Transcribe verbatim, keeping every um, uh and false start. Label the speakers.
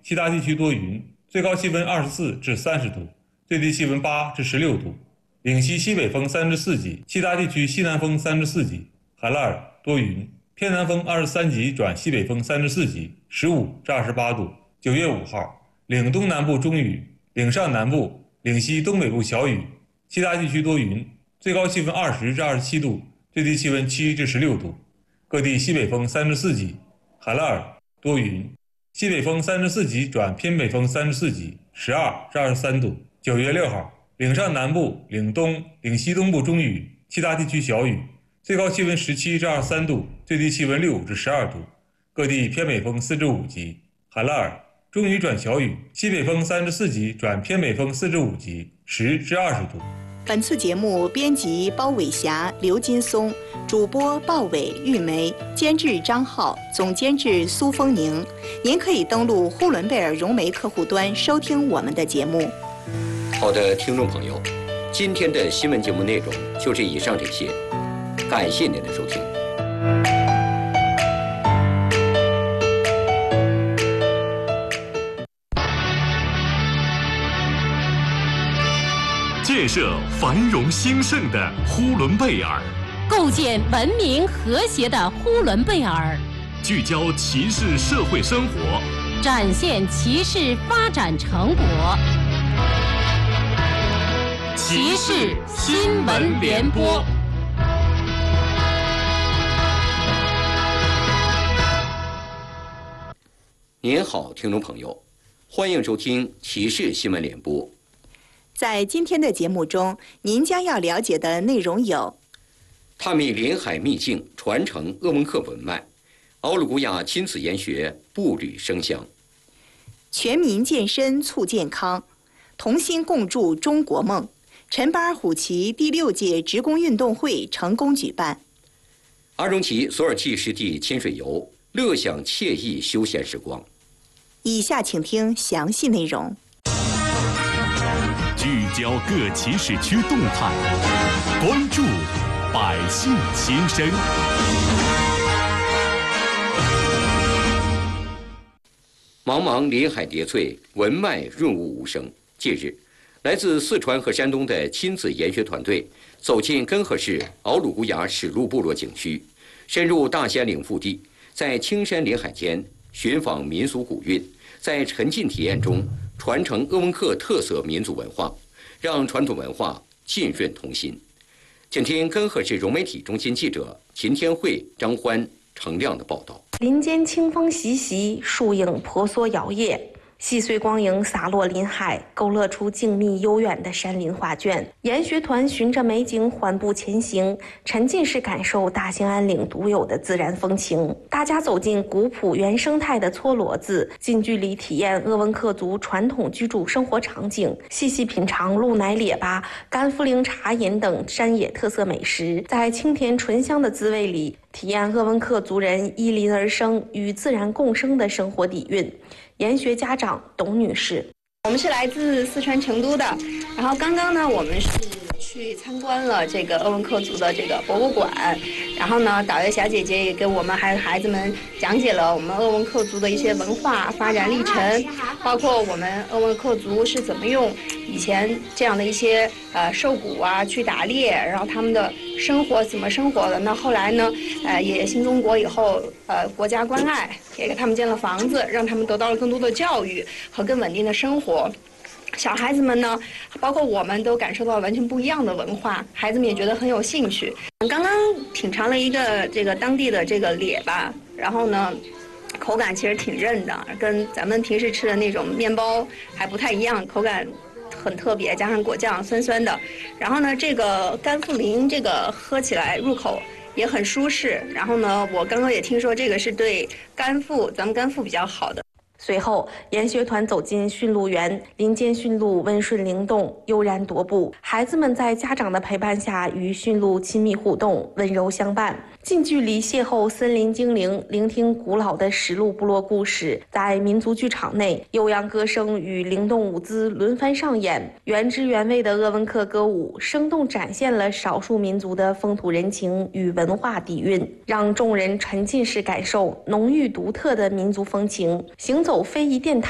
Speaker 1: 其他地区多云，最高气温二十四至三十度，最低气温八至十六度，岭西西北风三至四级，其他地区西南风三至四级。海拉尔多云，偏南风二十三级转西北风三至四级，十五至二十八度。九月五号，岭东南部中雨，岭上南部、岭西东北部小雨，其他地区多云，最高气温二十至二十七度，最低气温七至十六度。各地西北风三至四级。海拉尔多云，西北风三至四级转偏北风三至四级，十二至二十三度。九月六号，岭上南部、岭东、岭西东部中雨，其他地区小雨，最高气温十七至二十三度，最低气温六至十二度。各地偏北风四至五级。海拉尔中雨转小雨，西北风三至四级转偏北风四至五级，十至二十度。
Speaker 2: 本次节目编辑包伟霞、刘金松，主播鲍伟、玉梅，监制张浩，总监制苏丰宁。您可以登录呼伦贝尔融媒客户端收听我们的节目。
Speaker 3: 好的，听众朋友，今天的新闻节目内容就是以上这些，感谢您的收听。
Speaker 4: 建设繁荣兴盛的呼伦贝尔，
Speaker 5: 构建文明和谐的呼伦贝尔，
Speaker 4: 聚焦骑士社会生活，
Speaker 5: 展现骑士发展成果。骑士新闻联播。
Speaker 3: 您好，听众朋友，欢迎收听骑士新闻联播。
Speaker 2: 在今天的节目中，您将要了解的内容有：
Speaker 3: 探秘临海秘境，传承鄂温克文脉；奥鲁古雅亲子研学，步履生香；
Speaker 2: 全民健身促健康，同心共筑中国梦。陈巴尔虎旗第六届职工运动会成功举办。
Speaker 3: 阿容旗索尔契湿地亲水游，乐享惬意休闲时光。
Speaker 2: 以下请听详细内容。
Speaker 4: 聚焦各骑士区动态，关注百姓心声。
Speaker 3: 茫茫林海叠翠，文脉润物无声。近日，来自四川和山东的亲子研学团队走进根河市奥鲁古雅史路部落景区，深入大兴安岭腹地，在青山林海间寻访民俗古韵，在沉浸体验中传承鄂温克特色民族文化，让传统文化浸润童心。请听根河市融媒体中心记者秦天慧、张欢、程亮的报道。
Speaker 6: 林间清风习习，树影婆娑摇曳，细碎光影洒落林海，勾勒出静谧悠远的山林画卷。研学团循着美景缓步前行，沉浸式感受大兴安岭独有的自然风情。大家走进古朴原生态的搓骡子，近距离体验鄂温克族传统居住生活场景，细细品尝鹿奶列巴、甘夫灵茶饮等山野特色美食，在清甜醇香的滋味里体验鄂温克族人依林而生、与自然共生的生活底蕴。研学家长董女士，
Speaker 7: 我们是来自四川成都的，然后刚刚呢，我们是去参观了这个鄂温克族的这个博物馆，然后呢，导游小姐姐也给我们还有孩子们讲解了我们鄂温克族的一些文化发展历程，包括我们鄂温克族是怎么用以前这样的一些呃兽骨啊去打猎，然后他们的生活怎么生活的。那后来呢，呃，也新中国以后，呃，国家关爱，也给他们建了房子，让他们得到了更多的教育和更稳定的生活。小孩子们呢，包括我们都感受到完全不一样的文化，孩子们也觉得很有兴趣。刚刚品尝了一个这个当地的这个列巴，然后呢，口感其实挺韧的，跟咱们平时吃的那种面包还不太一样，口感很特别，加上果酱酸酸的。然后呢，这个甘富林这个喝起来入口也很舒适。然后呢，我刚刚也听说这个是对肝腹，咱们肝腹比较好的。
Speaker 6: 随后，研学团走进驯鹿园，林间驯鹿温顺灵动，悠然踱步。孩子们在家长的陪伴下，与驯鹿亲密互动，温柔相伴，近距离邂逅森林精灵，聆听古老的石鹿部落故事。在民族剧场内，悠扬歌声与灵动舞姿轮番上演，原汁原味的鄂温克歌舞，生动展现了少数民族的风土人情与文化底蕴，让众人沉浸式感受浓郁独特的民族风情。行走非遗电台